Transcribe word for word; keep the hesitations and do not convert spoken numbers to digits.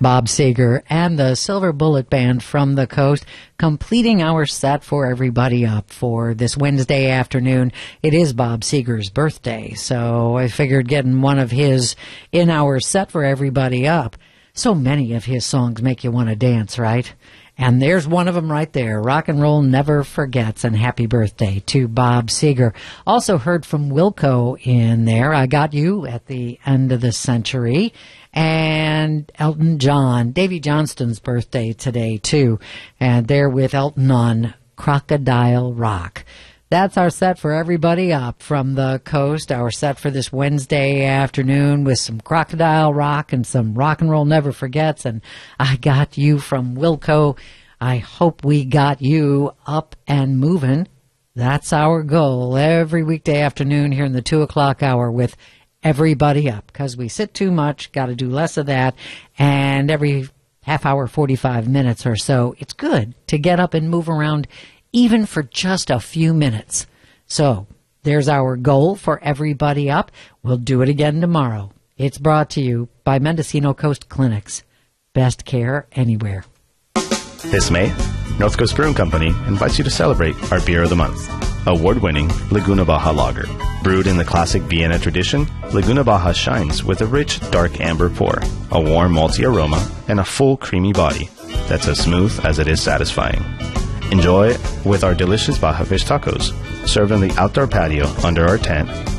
Bob Seger and the Silver Bullet Band from the coast, completing our set for everybody up for this Wednesday afternoon. It is Bob Seger's birthday, so I figured getting one of his in our set for everybody up. So many of his songs make you want to dance, right? And there's one of them right there. Rock and Roll Never Forgets, and happy birthday to Bob Seger. Also heard from Wilco in there. I Got You at the End of the Century. And Elton John, Davy Johnston's birthday today, too. And they're with Elton on Crocodile Rock. That's our set for everybody up from the coast. Our set for this Wednesday afternoon with some Crocodile Rock and some Rock and Roll Never Forgets. And I Got You from Wilco. I hope we got you up and moving. That's our goal every weekday afternoon here in the two o'clock hour with everybody up, because we sit too much, got to do less of that, and every half hour, forty-five minutes or so, it's good to get up and move around even for just a few minutes. So there's our goal for everybody up. We'll do it again tomorrow. It's brought to you by Mendocino Coast Clinics. Best care anywhere. This May, North Coast Brewing Company invites you to celebrate our Beer of the Month, award-winning Laguna Baja Lager. Brewed in the classic Vienna tradition, Laguna Baja shines with a rich, dark amber pour, a warm malty aroma, and a full, creamy body that's as smooth as it is satisfying. Enjoy with our delicious Baja fish tacos, served on the outdoor patio under our tent